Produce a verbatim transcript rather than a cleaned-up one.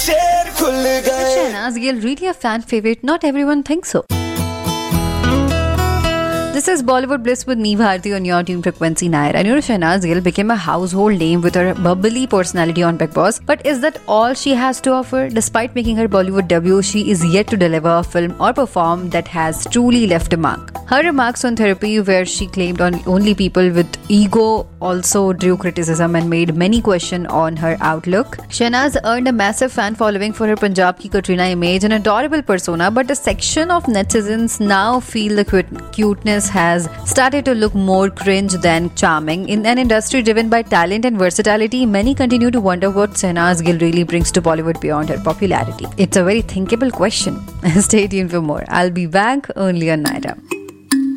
शेर खुल गए. Shehnaz Gill, really a fan favorite? Not everyone thinks so. This is Bollywood Bliss with me, Bharti, on your tune Frequency Nair. And you know, Shehnaz Gill became a household name with her bubbly personality on Big Boss. But is that all she has to offer? Despite making her Bollywood debut, she is yet to deliver a film or perform that has truly left a mark. Her remarks on therapy, where she claimed on only people with ego, also drew criticism and made many question on her outlook. Shehnaz earned a massive fan following for her Punjab ki Katrina image, an adorable persona, but a section of netizens now feel the cute- cuteness has started to look more cringe than charming. In an industry driven by talent and versatility, many continue to wonder what Shehnaz Gill really brings to Bollywood beyond her popularity. It's a very thinkable question. Stay tuned for more. I'll be back only on Naira.